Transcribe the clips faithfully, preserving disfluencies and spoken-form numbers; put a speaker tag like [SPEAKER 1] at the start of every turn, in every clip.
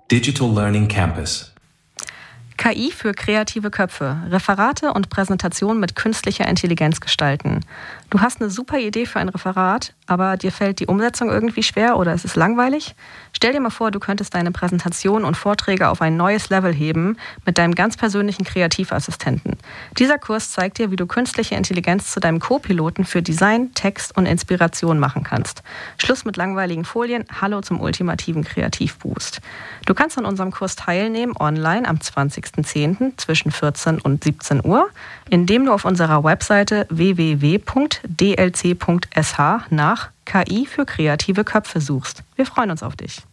[SPEAKER 1] Digital Learning Campus.
[SPEAKER 2] K I für kreative Köpfe. Referate und Präsentationen mit künstlicher Intelligenz gestalten. Du hast eine super Idee für ein Referat, aber dir fällt die Umsetzung irgendwie schwer oder es ist langweilig? Stell dir mal vor, du könntest deine Präsentation und Vorträge auf ein neues Level heben mit deinem ganz persönlichen Kreativassistenten. Dieser Kurs zeigt dir, wie du künstliche Intelligenz zu deinem Co-Piloten für Design, Text und Inspiration machen kannst. Schluss mit langweiligen Folien, hallo zum ultimativen Kreativboost. Du kannst an unserem Kurs teilnehmen, online am zwanzigsten zehnten zwischen vierzehn und siebzehn Uhr, indem du auf unserer Webseite w w w punkt d l c punkt s h nach K I für kreative Köpfe suchst. Wir freuen uns auf dich.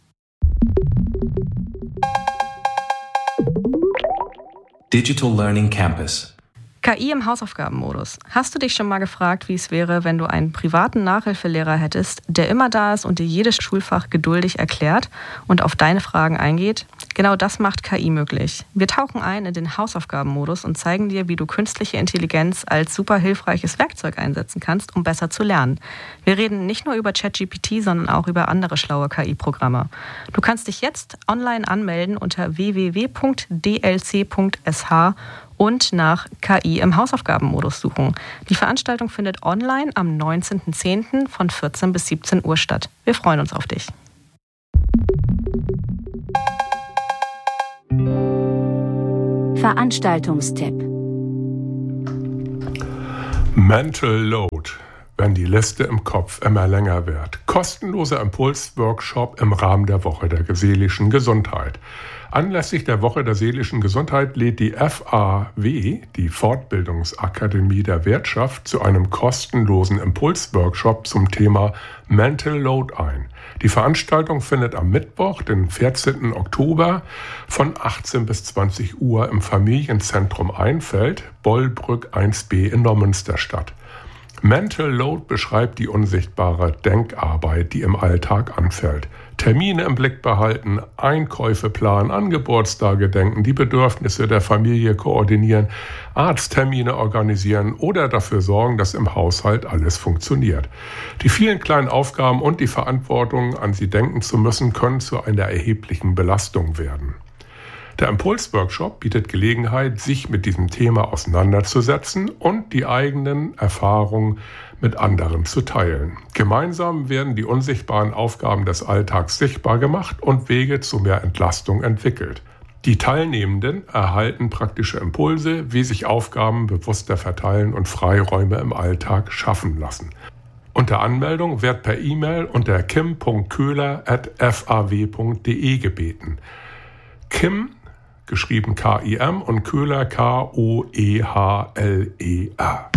[SPEAKER 1] Digital Learning Campus.
[SPEAKER 2] K I im Hausaufgabenmodus. Hast du dich schon mal gefragt, wie es wäre, wenn du einen privaten Nachhilfelehrer hättest, der immer da ist und dir jedes Schulfach geduldig erklärt und auf deine Fragen eingeht? Genau das macht K I möglich. Wir tauchen ein in den Hausaufgabenmodus und zeigen dir, wie du künstliche Intelligenz als super hilfreiches Werkzeug einsetzen kannst, um besser zu lernen. Wir reden nicht nur über ChatGPT, sondern auch über andere schlaue K I-Programme. Du kannst dich jetzt online anmelden unter w w w punkt d l c punkt s h und nach K I im Hausaufgabenmodus suchen. Die Veranstaltung findet online am neunzehnten zehnten von vierzehn bis siebzehn Uhr statt. Wir freuen uns auf dich.
[SPEAKER 3] Veranstaltungstipp.
[SPEAKER 4] Mental Load, wenn die Liste im Kopf immer länger wird. Kostenloser Impulsworkshop im Rahmen der Woche der seelischen Gesundheit. Anlässlich der Woche der seelischen Gesundheit lädt die F A W, die Fortbildungsakademie der Wirtschaft, zu einem kostenlosen Impulsworkshop zum Thema Mental Load ein. Die Veranstaltung findet am Mittwoch, den vierzehnten Oktober von achtzehn bis zwanzig Uhr im Familienzentrum Einfeld, Bollbrück eins b in Neumünster statt. Mental Load beschreibt die unsichtbare Denkarbeit, die im Alltag anfällt. Termine im Blick behalten, Einkäufe planen, an Geburtstage denken, die Bedürfnisse der Familie koordinieren, Arzttermine organisieren oder dafür sorgen, dass im Haushalt alles funktioniert. Die vielen kleinen Aufgaben und die Verantwortung, an sie denken zu müssen, können zu einer erheblichen Belastung werden. Der Impulsworkshop bietet Gelegenheit, sich mit diesem Thema auseinanderzusetzen und die eigenen Erfahrungen mit anderen zu teilen. Gemeinsam werden die unsichtbaren Aufgaben des Alltags sichtbar gemacht und Wege zu mehr Entlastung entwickelt. Die Teilnehmenden erhalten praktische Impulse, wie sich Aufgaben bewusster verteilen und Freiräume im Alltag schaffen lassen. Unter Anmeldung wird per E-Mail unter kim punkt köhler at f a w punkt d e gebeten. Kim, geschrieben K I M und Köhler K O E H L E R.